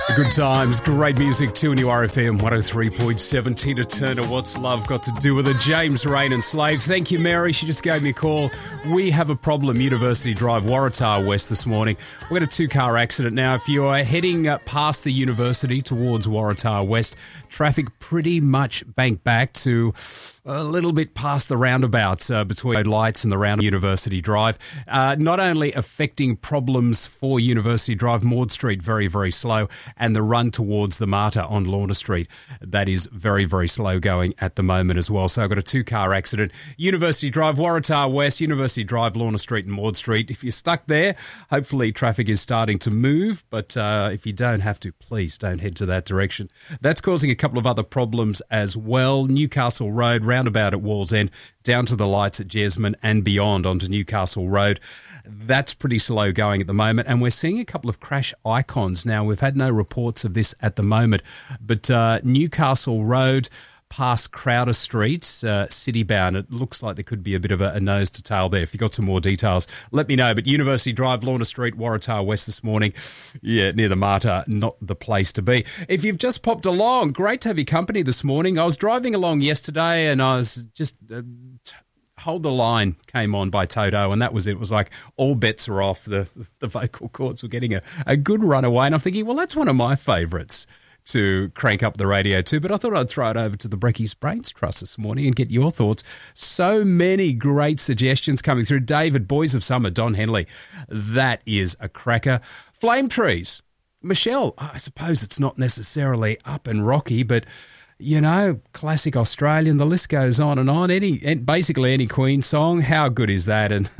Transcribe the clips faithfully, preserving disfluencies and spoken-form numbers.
Good times, great music, two New R F M one oh three point seven. Tina Turner, What's Love Got to Do with It? James, Rain and Slave. Thank you, Mary. She just gave me a call. We have a problem, University Drive, Waratah West this morning. We've got a two-car accident now. If you are heading uh, past the university towards Waratah West, traffic pretty much banked back to a little bit past the roundabouts uh, between lights and the round University Drive. Uh, not only affecting problems for University Drive, Maud Street very, very slow, and the run towards the Marta on Lorna Street, that is very, very slow going at the moment as well. So I've got a two-car accident. University Drive, Waratah West, University Drive, Lorna Street and Maud Street. If you're stuck there, hopefully traffic is starting to move, but uh, if you don't have to, please don't head to that direction. That's causing a couple of other problems as well. Newcastle Road, roundabout at Wallsend, down to the lights at Jesmond and beyond onto Newcastle Road. That's pretty slow going at the moment, and we're seeing a couple of crash icons. Now, we've had no reports of this at the moment, but uh, Newcastle Road past Crowder Street, uh, city-bound, it looks like there could be a bit of a, a nose to tail there. If you've got some more details, let me know. But University Drive, Lorna Street, Waratah West this morning, yeah, near the Marta, not the place to be. If you've just popped along, great to have your company this morning. I was driving along yesterday and I was just... Uh, t- Hold the Line came on by Toto, and that was it. It was like all bets are off. The the vocal cords were getting a, a good run away, and I'm thinking, well, that's one of my favourites to crank up the radio to, but I thought I'd throw it over to the Brecky's Brains Trust this morning and get your thoughts. So many great suggestions coming through. David, Boys of Summer, Don Henley, that is a cracker. Flame Trees, Michelle, I suppose it's not necessarily up and rocky, but... You know, classic Australian, the list goes on and on. Any, basically any Queen song, how good is that? And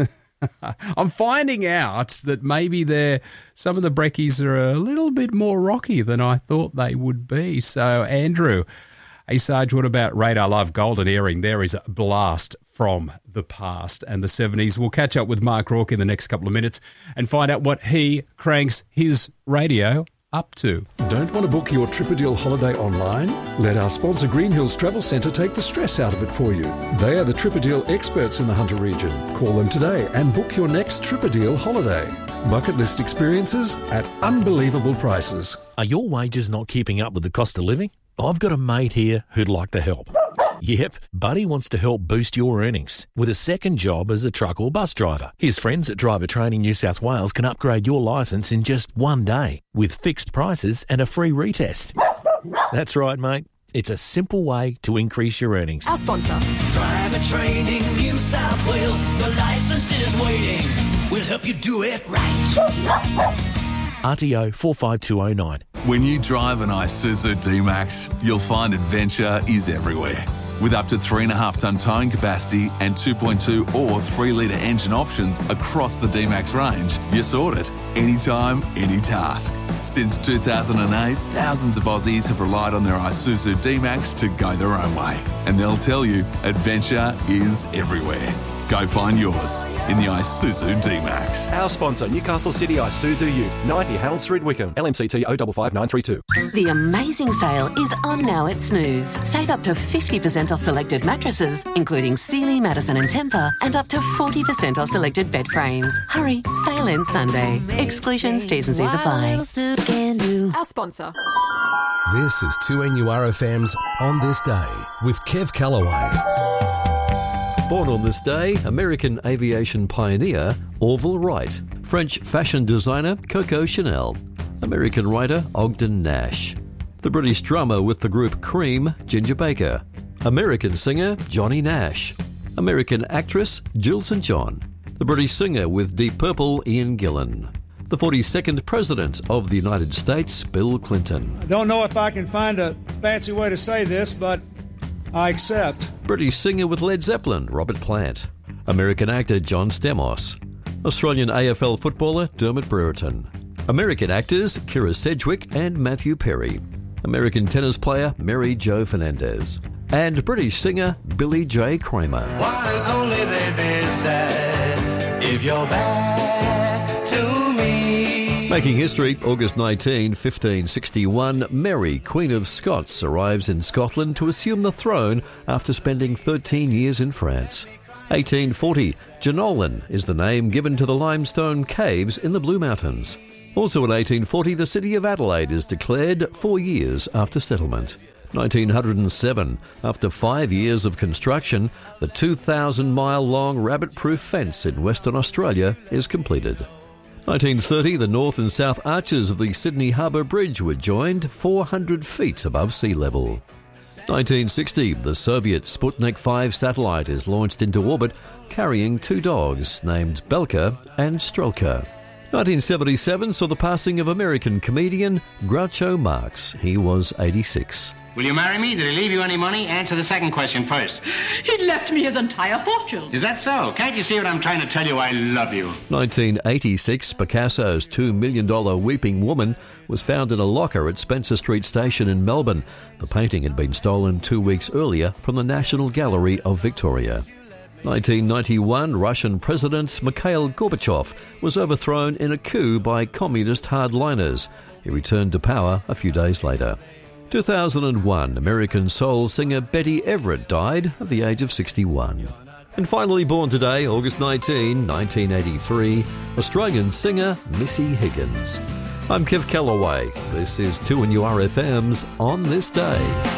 I'm finding out that maybe they're, some of the Breckies are a little bit more rocky than I thought they would be. So, Andrew, hey, Sarge, what about Radar Love Golden Earring? There is a blast from the past and the seventies. We'll catch up with Mark Rourke in the next couple of minutes and find out what he cranks his radio up to. Don't want to book your Tripadil holiday online? Let our sponsor Green Hills Travel Centre take the stress out of it for you. They are the Tripadil experts in the Hunter region. Call them today and book your next Tripadil holiday. Bucket list experiences at unbelievable prices. Are your wages not keeping up with the cost of living? I've got a mate here who'd like to help. Yep, Buddy wants to help boost your earnings with a second job as a truck or bus driver. His friends at Driver Training New South Wales can upgrade your licence in just one day with fixed prices and a free retest. That's right, mate. It's a simple way to increase your earnings. Our sponsor. Driver Training New South Wales. The licence is waiting. We'll help you do it right. R T O four five two oh nine. When you drive an Isuzu D-Max, you'll find adventure is everywhere. With up to three point five tonne towing capacity and two point two or three litre engine options across the D-Max range, you're sorted. Anytime, any task. Since two thousand eight, thousands of Aussies have relied on their Isuzu D-Max to go their own way. And they'll tell you, adventure is everywhere. Go find yours in the Isuzu D-Max. Our sponsor, Newcastle City Isuzu Ute, ninety Harold Street, Wickham, L M C T O five five nine three two. The amazing sale is on now at Snooze. Save up to fifty percent off selected mattresses, including Sealy, Madison and Tempur, and up to forty percent off selected bed frames. Hurry, sale ends Sunday. Exclusions, T's and C's apply. Our sponsor. This is two N U R F M's On This Day with Kev Callaway. Born on this day, American aviation pioneer Orville Wright, French fashion designer Coco Chanel, American writer Ogden Nash, the British drummer with the group Cream, Ginger Baker, American singer Johnny Nash, American actress Jill Saint John, the British singer with Deep Purple Ian Gillan, the forty-second President of the United States Bill Clinton. I don't know if I can find a fancy way to say this, but I accept. British singer with Led Zeppelin, Robert Plant. American actor John Stamos. Australian A F L footballer Dermot Brereton. American actors Kira Sedgwick and Matthew Perry. American tennis player Mary Jo Fernandez. And British singer Billy J. Kramer. Why only they be sad if you're back to me? Making history, August nineteenth, fifteen sixty-one, Mary, Queen of Scots, arrives in Scotland to assume the throne after spending thirteen years in France. eighteen forty, Jenolan is the name given to the limestone caves in the Blue Mountains. Also in eighteen forty, the city of Adelaide is declared four years after settlement. nineteen oh seven, after five years of construction, the two thousand mile long rabbit-proof fence in Western Australia is completed. nineteen thirty, the north and south arches of the Sydney Harbour Bridge were joined four hundred feet above sea level. nineteen sixty, the Soviet Sputnik five satellite is launched into orbit carrying two dogs named Belka and Strelka. nineteen seventy-seven saw the passing of American comedian Groucho Marx. He was eighty-six. Will you marry me? Did he leave you any money? Answer the second question first. He left me his entire fortune. Is that so? Can't you see what I'm trying to tell you? I love you. nineteen eighty-six, Picasso's two million dollars Weeping Woman was found in a locker at Spencer Street Station in Melbourne. The painting had been stolen two weeks earlier from the National Gallery of Victoria. nineteen ninety-one, Russian President Mikhail Gorbachev was overthrown in a coup by communist hardliners. He returned to power a few days later. two thousand one, American soul singer Betty Everett died at the age of sixty-one. And finally born today, August nineteenth, nineteen eighty-three, Australian singer Missy Higgins. I'm Kev Callaway. This is two N U R F M's On This Day.